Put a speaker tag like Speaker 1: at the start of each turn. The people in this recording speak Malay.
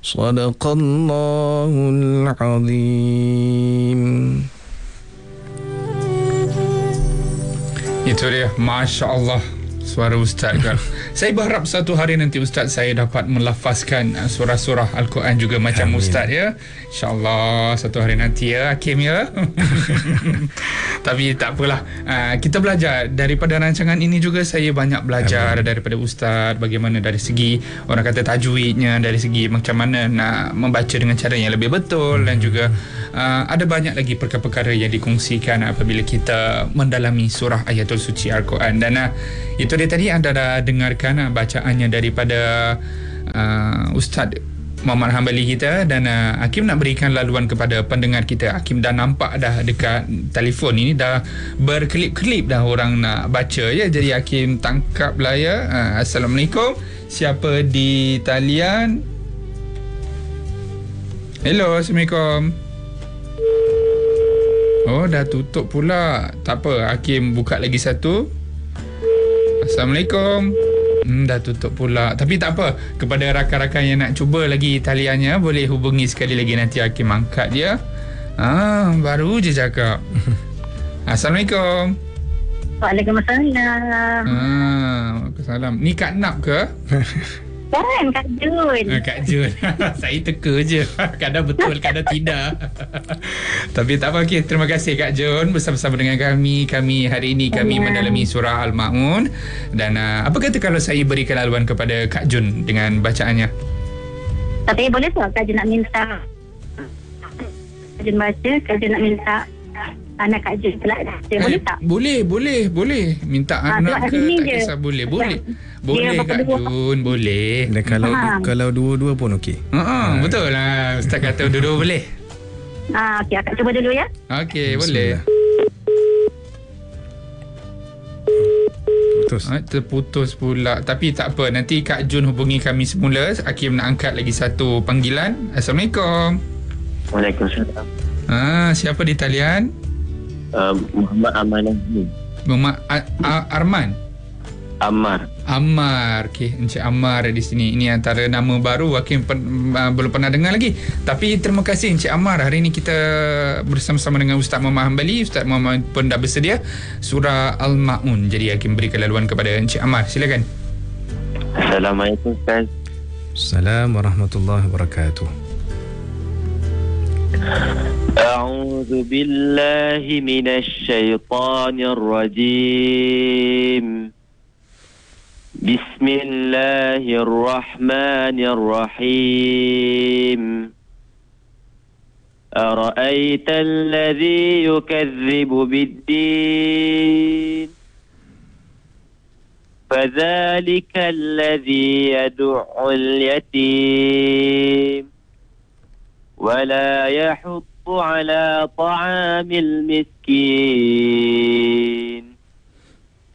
Speaker 1: Sadaqallahul azim.
Speaker 2: Itu dia, Masya Allah, suara Ustaz kan. Saya berharap satu hari nanti Ustaz saya dapat melafazkan surah-surah Al-Quran juga macam Ustaz ya. InsyaAllah satu hari nanti ya Hakim ya. Tapi tak apalah, kita belajar daripada rancangan ini juga. Saya banyak belajar daripada Ustaz, bagaimana dari segi orang kata tajwidnya, dari segi macam mana nak membaca dengan cara yang lebih betul, dan juga ada banyak lagi perkara-perkara yang dikongsikan apabila kita mendalami surah ayatul suci Al-Quran. Dan itu dia tadi anda dah dengarkan bacaannya daripada Ustaz Muhammad Hambali kita. Dan Hakim nak berikan laluan kepada pendengar kita. Hakim dah nampak dah dekat telefon ini dah berkelip-kelip dah orang nak baca ya. Jadi Hakim tangkap lah ya. Assalamualaikum, siapa di talian? Hello, Assalamualaikum. Oh, dah tutup pula. Tak apa, Hakim buka lagi satu. Assalamualaikum. Dah tutup pula. Tapi tak apa, kepada rakan-rakan yang nak cuba lagi taliannya, boleh hubungi sekali lagi, nanti Hakim angkat dia. Baru je cakap. Assalamualaikum.
Speaker 3: Waalaikumsalam.
Speaker 2: Waalaikumsalam. Ni Kak Nap ke?
Speaker 3: Kan, Kak Jun.
Speaker 2: Kak Jun. Saya teka je. Kadang betul, kadang tidak. Tapi tak apa. Okay, terima kasih Kak Jun bersama-sama dengan kami. Hari ini kami mendalami surah Al-Ma'un. Dan apa kata kalau saya berikan laluan kepada Kak Jun dengan bacaannya?
Speaker 3: Tapi boleh tak Kak Jun nak minta Kak Jun baca, Kak Jun nak minta anak Kak Jun pula. Boleh tak?
Speaker 2: Boleh. Minta anak ke tak kisah. Boleh Kak Jun, boleh.
Speaker 1: Dan kalau dua-dua pun okey.
Speaker 2: Betul lah, Ustaz kata dua-dua boleh.
Speaker 3: Okey, akak cuba dulu ya.
Speaker 2: Okey, boleh. Terputus pula. Tapi tak apa, nanti Kak Jun hubungi kami semula. Hakim nak angkat lagi satu panggilan. Assalamualaikum.
Speaker 4: Waalaikumsalam.
Speaker 2: Siapa di talian?
Speaker 4: Muhammad Aman.
Speaker 2: Muhammad Arman. Ammar. Okey, Encik Ammar di sini. Ini antara nama baru Hakim belum pernah dengar lagi. Tapi terima kasih Encik Ammar. Hari ini kita bersama-sama dengan Ustaz Muhammad Hambali. Ustaz Muhammad pun dah bersedia surah Al-Ma'un. Jadi Hakim berikan laluan kepada Encik Ammar. Silakan.
Speaker 4: Assalamualaikum Ustaz.
Speaker 1: Assalamualaikum warahmatullahi wabarakatuh.
Speaker 4: A'udzu billahi minasy syaithanir rajim. Bismillahirrahmanirrahim. Ara'aita alladhi yukadzibu bid-din? Fadzalika alladhi yad'ul yatim wa la yahuddu ala ta'amil miskin.